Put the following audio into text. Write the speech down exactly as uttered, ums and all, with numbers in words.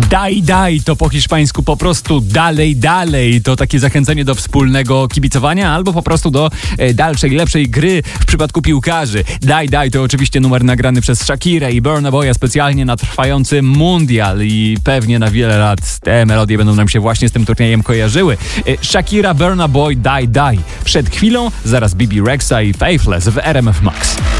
Daj, daj, to po hiszpańsku po prostu dalej, dalej. To takie zachęcenie do wspólnego kibicowania albo po prostu do e, dalszej, lepszej gry w przypadku piłkarzy. Daj, daj, to oczywiście numer nagrany przez Shakirę i Burna Boya specjalnie na trwający mundial i pewnie na wiele lat te melodie będą nam się właśnie z tym turniejem kojarzyły. E, Shakira, Burna Boy, daj, daj. Przed chwilą zaraz Bibi Rexa i Faithless w R M F Max.